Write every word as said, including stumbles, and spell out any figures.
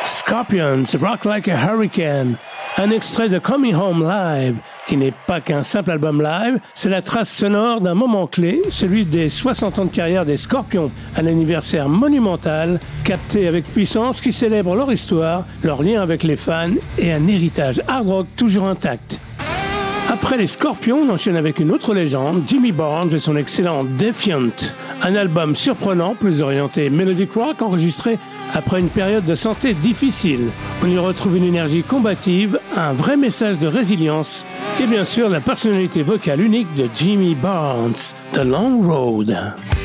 Scorpions, Rock Like a Hurricane, un extrait de Coming Home Live, qui n'est pas qu'un simple album live, c'est la trace sonore d'un moment clé, celui des soixante ans de carrière des Scorpions, un anniversaire monumental, capté avec puissance qui célèbre leur histoire, leur lien avec les fans et un héritage hard rock toujours intact. Après les Scorpions, on enchaîne avec une autre légende, Jimmy Barnes et son excellent Defiant, un album surprenant, plus orienté melodic rock, enregistré après une période de santé difficile. On y retrouve une énergie combative, un vrai message de résilience et bien sûr la personnalité vocale unique de Jimmy Barnes, The Long Road.